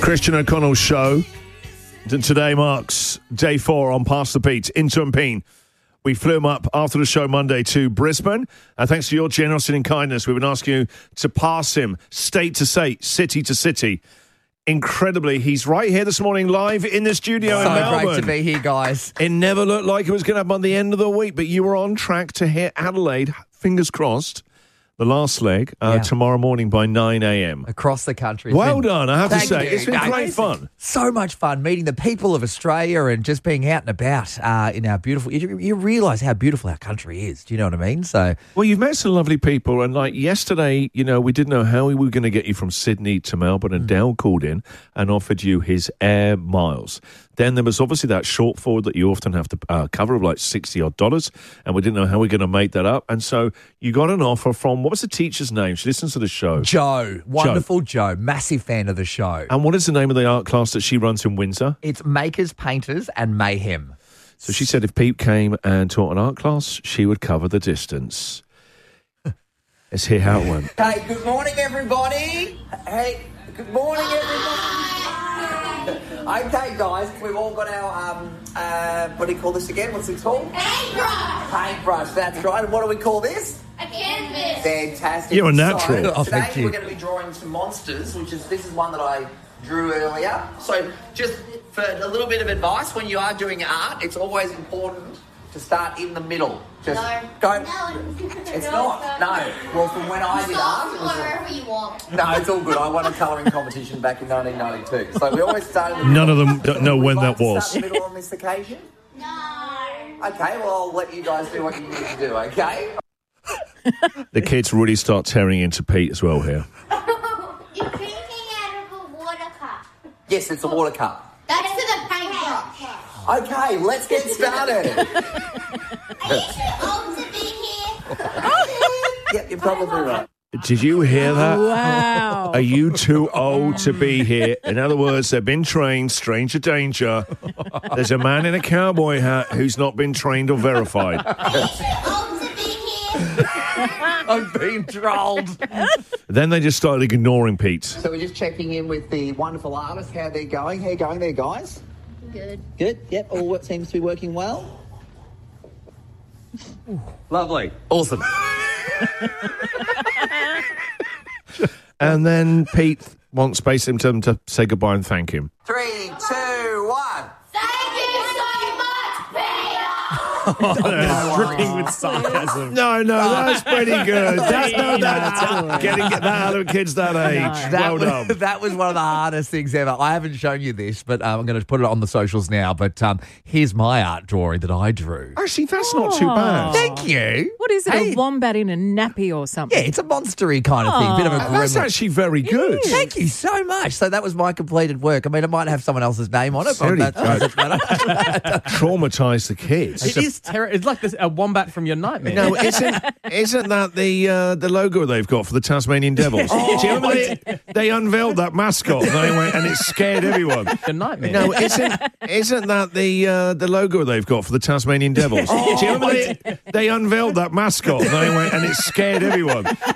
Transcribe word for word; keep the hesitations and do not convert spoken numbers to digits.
Christian O'Connell's show. Today marks day four on Pass the Beat, Interim Peen. We flew him up after the show Monday to Brisbane. And thanks to your generosity and kindness, we've been asking you to pass him state to state, city to city. Incredibly, he's right here this morning live in the studio so in Melbourne. So great to be here, guys. It never looked like it was going to happen on the end of the week, but you were on track to hit Adelaide, fingers crossed, the last leg, uh, yeah. tomorrow morning by nine a.m. Across the country. Well been, done, I have to say. you. It's been no, great fun. So much fun meeting the people of Australia and just being out and about uh, in our beautiful... You, you realise how beautiful our country is. Do you know what I mean? So, well, you've met some lovely people, and like yesterday, you know, we didn't know how we were going to get you from Sydney to Melbourne, and mm. Dale called in and offered you his air miles. Then there was obviously that shortfall that you often have to uh, cover of like sixty-odd dollars, and we didn't know how we were going to make that up. And so you got an offer from, what was the teacher's name? She listens to the show. Jo. Wonderful Jo. Jo. Massive fan of the show. And what is the name of the art class that she runs in Windsor? It's Makers, Painters and Mayhem. So she said if Pete came and taught an art class, she would cover the distance. Let's hear how it went. Hey, good morning, everybody. Hey, good morning, everybody. Okay, guys, we've all got our, um, uh, what do you call this again? What's it called? Paintbrush. Paintbrush, that's right. And what do we call this? A canvas. Fantastic. You're a natural. So, Oh, today thank you. we're going to be drawing some monsters, which is, this is one that I drew earlier. So just for a little bit of advice, when you are doing art, it's always important to start in the middle. Just no. go. No. It's no, not. No. Well, from when I did art, it was wherever you want. No, it's all good. I won a colouring competition back in nineteen ninety-two. So we always started in the None middle. of them don't know when that was. Start in the middle on this occasion? No. Okay, well, I'll let you guys do what you need to do, okay? The kids really start tearing into Pete as well here. You're drinking out of a water cup. Yes, it's a water cup. That's to the paintbrush. Okay, let's get started. Are you too old to be here? Yep, you're probably right. Did you hear that? Wow. Are you too old to be here? In other words, they've been trained, stranger danger. There's a man in a cowboy hat who's not been trained or verified. Are you too old to be here? I'm being trolled. Then they just started ignoring Pete. So we're just checking in with the wonderful artists, how they're going. How you going there, guys? Good. Good, yep, all what seems to be working well. Lovely. Awesome. And then Pete wants basically them to say goodbye and thank him. Three, two, one. Thank you so much, Peter. Dripping with sarcasm. No, no, that's pretty good. That's, no, that's getting that out of kids that age. That, Well done. was, that was one of the hardest things ever. I haven't shown you this, but um, I'm going to put it on the socials now. But um, here's my art drawing that I drew. Actually, that's not too bad. Thank you. What is it, Hey. a wombat in a nappy or something? Yeah, it's a monstery kind of thing. Bit of a Uh, That's gremlin. actually very good. is. Thank you so much. So that was my completed work. I mean, it might have someone else's name on it, but Very that's, good. that's better. Traumatise the kids. It is terror. It's like this, a wombat from your nightmare. No, isn't isn't that the uh, the logo they've got for the Tasmanian Devils? Do you remember they, they unveiled that mascot and, they went, and it scared everyone? Your nightmare. No, isn't isn't that the uh, the logo they've got for the Tasmanian Devils? Do you remember they, they unveiled that mascot and they went, and it scared everyone?